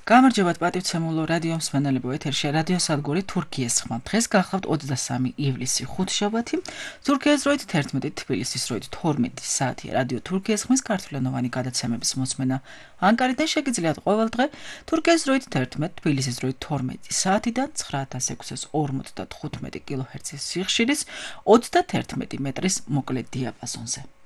გამარჯობათ პატივცემულო რადიო მსმენელებო, ეთერში რადიო სადგური თურქიის ხმა. დღეს გახლავთ 23 ივლისი, ხუთშაბათი. თურქიის დროით 11, თბილისის დროით 12 საათი. რადიო თურქიის ხმის ქართულენოვანი გადაცემების მოსმენა ანკარიდან შეგიძლიათ ყოველ დღე თურქიის დროით 11, თბილისის დროით 12 საათიდან 9645 კილოჰერცის სიხშირის 31 მეტრის მოკლე დიაპაზონზე.